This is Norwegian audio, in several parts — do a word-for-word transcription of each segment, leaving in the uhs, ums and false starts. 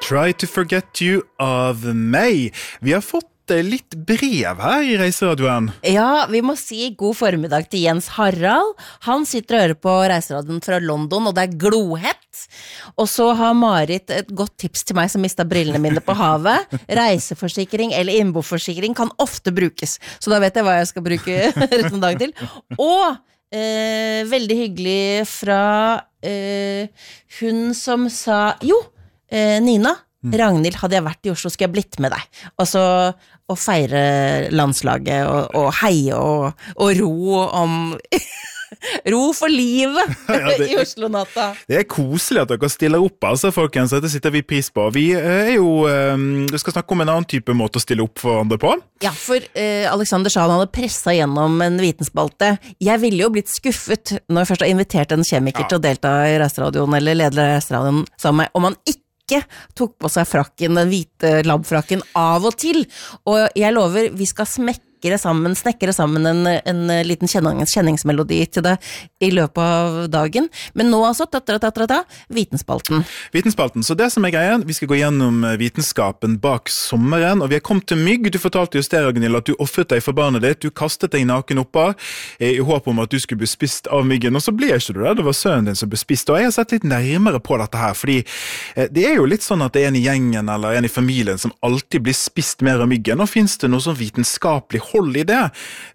Try to Forget You av meg. Vi har fått litt brev her i Reiseradioen. Ja, vi må si god formiddag til Jens Harald. Han sitter og hører på Reiseradioen fra London, og det er glohett. Og så har Marit et godt tips til meg som mistet brillene mine på havet. Reiseforsikring eller innboforsikring kan ofte brukes, så da vet jeg hva jeg skal bruke resten av dagen til. Og eh, veldig hyggelig fra eh, hun som sa, jo, eh, Nina, Ragnhild, hadde jeg vært i Oslo, skulle jeg blitt med deg. Og så å feire landslaget, og, og heie, og, og ro om... ro for livet ja, det, i Oslo-natta. Det er koselig at dere stiller opp, altså, folkens. Dette sitter vi pris på. Vi er jo... Vi skal snakke om en annen type måte å stille opp for andre på. Ja, for eh, Alexander Schahn hadde presset gjennom en vitenspalte. Jeg ville jo blitt skuffet når jeg først har invitert en kjemiker ja. til å delta i Reiseradioen, eller leder Reiseradioen sammen med, om han ikke tok på seg frakken, den hvite labbfrakken av og til, og jeg lover, vi skal smekke sammen, snekkere sammen en, en liten kjennings, kjenningsmelodi til det i løpet av dagen, men nå altså, ta-ta-ta-ta-ta, vitenspalten. Vitenspalten, så det som er greien, vi skal gå gjennom vitenskapen bak sommeren, og vi har kommet til mygg. Du fortalte just det, Ragnhild, at du offret deg for barnet ditt, du kastet deg naken oppa, i håp om at du skulle bli spist av myggen, og så ble ikke du det, det var sønnen din som ble spist, og jeg har sett litt nærmere på dette her, fordi det er jo litt sånn at det er en i gjengen, eller en i familien, som alltid blir spist mer av myggen, og finnes det noe sånn vitenskapelig hold i det.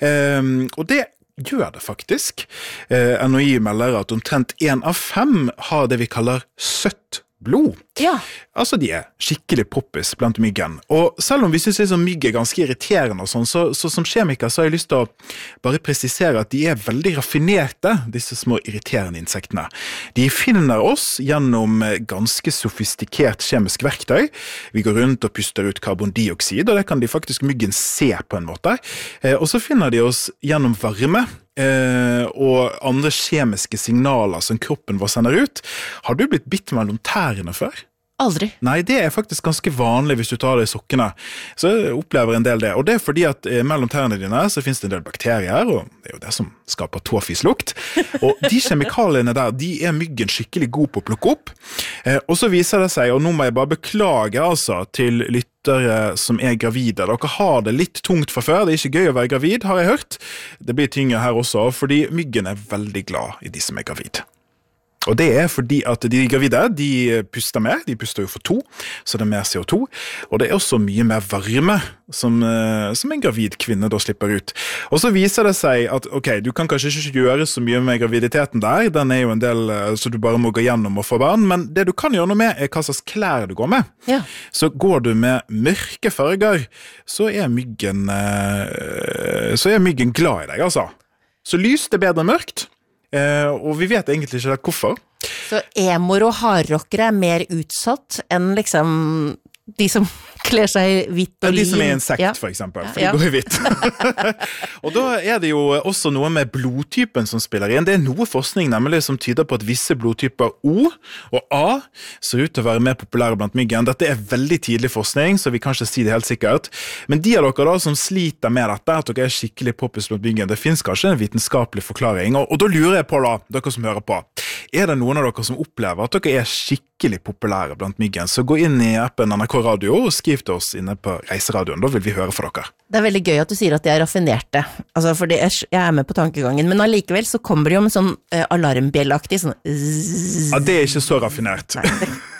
Um, og det gjør det faktisk. Uh, N O I melder at omtrent en av fem har det vi kaller søtt blod. Ja. Altså, de er skikkelig poppis blant myggen. Og selv om vi synes at mygg er ganske irriterende og sånn, så, så som kjemiker så har jeg lyst til å bare presisere at de er veldig raffinerte, disse små irriterende insektene. De finner oss gjennom ganske sofistikert kjemisk verktøy. Vi går rundt og puster ut karbondioksid, og det kan de faktisk myggen se på en måte. Eh, og så finner de oss gjennom varme, Eh, og andre kjemiske signaler som kroppen vår sender ut. Har du blitt bitt mellom tærene før? Aldri. Nei, det er faktisk ganske vanlig hvis du tar det i sokkene. Så jeg opplever en del det. Og det er fordi at eh, mellom tærene dine så finnes det en del bakterier, og det er jo det som skaper tåfislukt. Og de kjemikaliene der, de er myggen skikkelig god på å plukke opp. Eh, og så viser det seg, og nå må jeg bare beklage altså til lyttere som er gravide. Dere har det litt tungt fra før. Det er ikke gøy å være gravid, har jeg hørt. Det blir tyngre her også, fordi myggen er veldig glad i de som er gravid. Og det er fordi at de gravide, de puster mer, de puster jo for to, så det er mer C O to, og det er også mye mer varme som, som en gravid kvinne da slipper ut. Og så viser det seg at, ok, du kan kanskje ikke gjøre så mye med graviditeten der, den er jo en del, så du bare må gå gjennom og få barn, men det du kan gjøre noe med er hva slags klær du går med. Ja. Så går du med mørke farger, så er myggen, så er myggen glad i deg, altså. Så lys det er bedre enn mørkt. Uh, og vi vet egentlig ikke hvorfor. Så emoer og hardrockere er mer utsatt enn liksom de som kler seg i hvitt og lin. Ja, de som er i en sekt, ja. For eksempel, for ja. De går i hvitt. Og da er det jo også noe med blodtypen som spiller inn. Det er noe forskning nemlig som tyder på at visse blodtyper O og A ser ut til å være mer populære blant myggen. Dette er veldig tidlig forskning, så vi kan ikke si det helt sikkert. Men de av dere da som sliter med dette, at dere er skikkelig poppis blant myggen, det finnes kanskje en vitenskapelig forklaring. Og, og da lurer jeg på da, dere som hører på, er det noen av dere som opplever at dere er skikkelig populære blant myggen, så gå inn i appen N R K Radio og skriv til oss inne på Reiseradioen, da vil vi høre for dere. Det er veldig gøy at du sier at de er raffinerte, altså fordi jeg er med på tankegangen, men allikevel så kommer det jo med sånn uh, alarmbjellaktig, sånn zzz. Ja, det er ikke så raffinert. Nei, det